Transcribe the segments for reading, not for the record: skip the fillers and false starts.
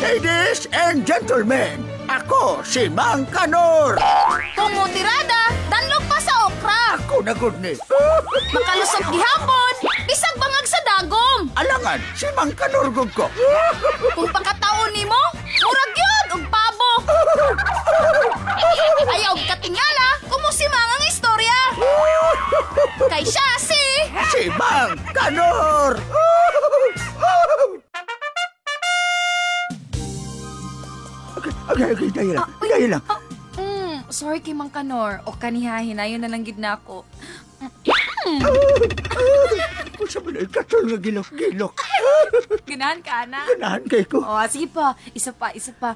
Ladies and gentlemen, ako si Mang Kanor. Tumutirada, danlog pa sa okra. Ako na good ni. Makalusot gihapon, bisag bangag sa dagom. Alangan, si Mang Kanor gud ko. Kung pagkataon nimo, murag yun, og pabo. Ayaw katingala, kumusimang ang istorya. Kay siya Si Mang Kanor. Okay, dahil lang. Sorry kay Mang Kanor. O kanihahin, ayon na lang gid na ako. Kung sa manay, katol nga gilok-gilok. Ganahan ka na. Ganahan kay ko. O, sige pa. Isa pa.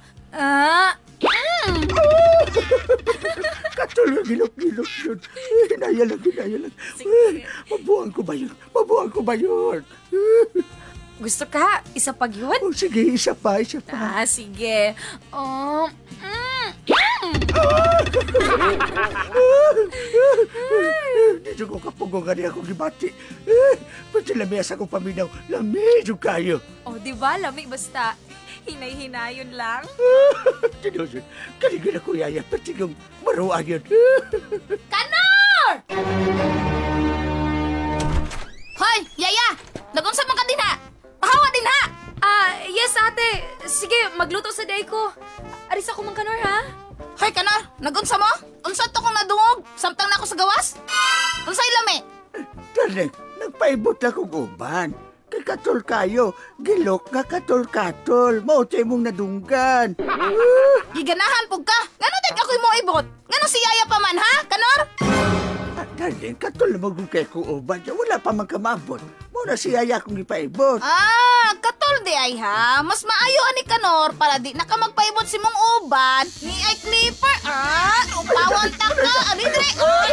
Katol nga gilok-gilok yun. Hinaya lang. Sige. Mabuhan ko ba yun? Gusto ka? Isa pa yun? Oh, sige, isa pa. Sige. Dito ko kapugong gani ako gibati. Pati lamesa ko paminaw. Lamedyo kayo. O, diba? Lamig basta. Hinay-hinayon lang. Tinusun, kaligyan ako yaya. Pati yung maruan yun. Kanor! Hoy, Yaya! Nagunsa man ka din ha? Pahawa din ha? Yes ate. Sige, magluto sa day ko. Aris ako Mang Kanor ha? Hoy Kanor, nagunsa mo? Unsa to kung nadungog? Samtang na ako sa gawas? Unsay lami? Darling, nagpaibot lang kong uban. Kay katol kayo. Gilok nga katol-katol. Mautay mong nadunggan. Giganahan pug ka. Ngano tig ako'y mo ibot? Ngano si Yaya pa man ha, Kanor? Darling, katol na magugay ko uban. Wala pa magkamabot. Muna si yaya kong ipaibot. Katol di ay ha. Mas maayo ani Kanor para di na ka magpaibot si mong uban. Ni ay clipper. Upawan ta ka. Abidre.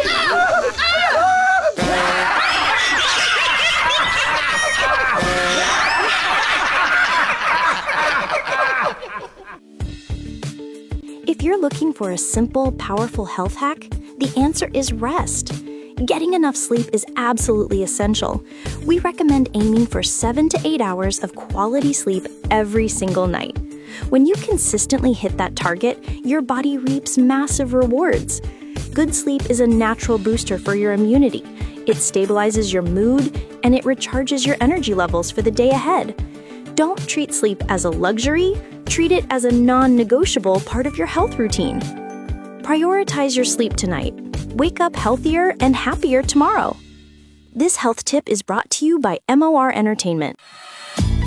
If you're looking for a simple, powerful health hack, the answer is rest. Getting enough sleep is absolutely essential. We recommend aiming for 7 to 8 hours of quality sleep every single night. When you consistently hit that target, your body reaps massive rewards. Good sleep is a natural booster for your immunity. It stabilizes your mood, and it recharges your energy levels for the day ahead. Don't treat sleep as a luxury, treat it as a non-negotiable part of your health routine. Prioritize your sleep tonight. Wake up healthier and happier tomorrow. This health tip is brought to you by MOR Entertainment.